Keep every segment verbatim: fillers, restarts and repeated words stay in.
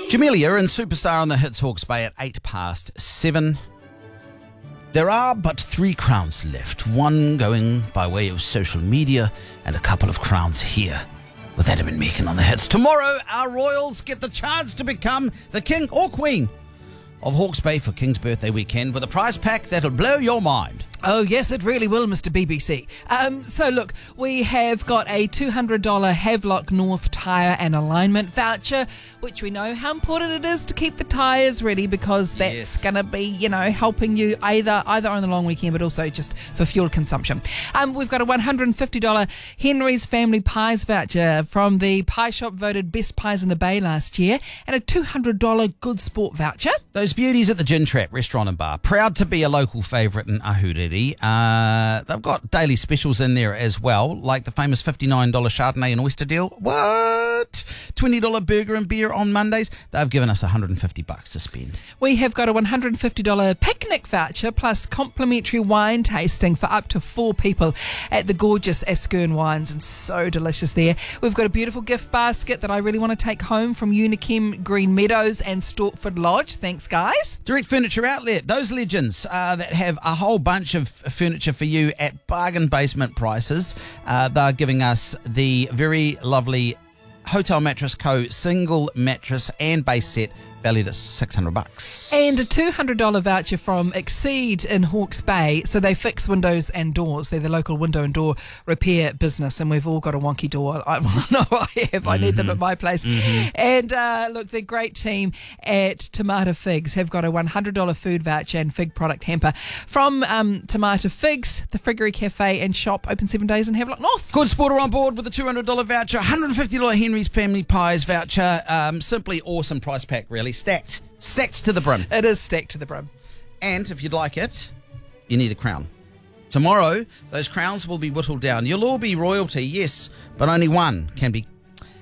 Jamelia and Superstar on the Hits Hawke's Bay at eight past seven. There are but three crowns left, one going by way of social media and a couple of crowns here with Adam and Megan on the Hits. Tomorrow, our royals get the chance to become the king or queen of Hawke's Bay for King's Birthday weekend with a prize pack that'll blow your mind. Oh, yes, it really will, Mister B B C. Um, so, look, we have got a two hundred dollars Havelock North tyre and alignment voucher, which we know how important it is to keep the tyres ready because that's Yes. going to be, you know, helping you either either on the long weekend but also just for fuel consumption. Um, we've got a one hundred fifty dollars Henry's Family Pies voucher from the Pie Shop voted Best Pies in the Bay last year and a two hundred dollars Good Sport voucher. Those beauties at the Gin Trap restaurant and bar, proud to be a local favourite in Ahuriri. Uh, they've got daily specials in there as well, like the famous fifty-nine dollars Chardonnay and oyster deal. What? twenty dollars burger and beer on Mondays. They've given us one hundred fifty bucks to spend. We have got a one hundred fifty dollars picnic voucher plus complimentary wine tasting for up to four people at the gorgeous Askern Wines, and so delicious there. We've got a beautiful gift basket that I really want to take home from Unichem Green Meadows and Stortford Lodge. Thanks, guys. Direct Furniture Outlet, those legends uh, that have a whole bunch of furniture for you at bargain basement prices. Uh, they're giving us the very lovely Hotel Mattress Co. single mattress and base set valued at six hundred bucks. And a two hundred dollars voucher from Exceed in Hawke's Bay. So they fix windows and doors. They're the local window and door repair business, and we've all got a wonky door. I well, no, I have. I need mm-hmm. them at my place. Mm-hmm. And uh, look, the great team at Tomato Figs have got a one hundred dollars food voucher and fig product hamper from um, Tomato Figs, the Friggery Cafe and Shop, open seven days in Havelock North. Good Sport are on board with a two hundred dollars voucher, one hundred fifty dollars Henry's Family Pies voucher. Um, simply awesome price pack, really. Stacked. Stacked to the brim. It is stacked to the brim. And if you'd like it, you need a crown. Tomorrow, those crowns will be whittled down. You'll all be royalty, yes, but only one can be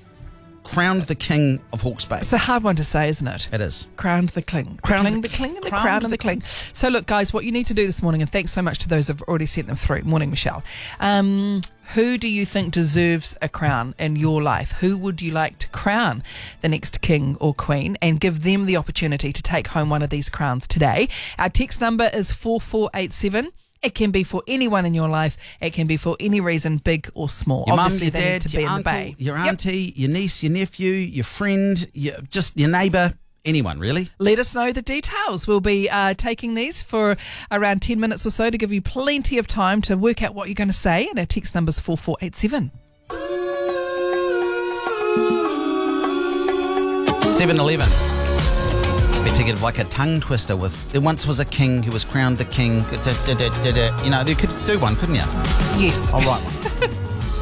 crowned the king of Hawke's Bay. It's a hard one to say, isn't it? It is. Crowned the cling. Crowned the cling, the- the cling, and the crowned crown and the the cling. So look, guys, what you need to do this morning, and thanks so much to those who've already sent them through. Morning, Michelle. Um, who do you think deserves a crown in your life? Who would you like to crown the next king or queen and give them the opportunity to take home one of these crowns today? Our text number is four four eight seven. It can be for anyone in your life. It can be for any reason, big or small. Your mum, Obviously, your they dad, need to be your in uncle, the bay. your Yep. auntie, your niece, your nephew, your friend, your, just your neighbour, anyone really. Let us know the details. We'll be uh, taking these for around ten minutes or so to give you plenty of time to work out what you're going to say. And our text number is four four eight seven. seven eleven. We figured like a tongue twister with there once was a king who was crowned the king. You know, you could do one, couldn't you? Yes. I'll write one.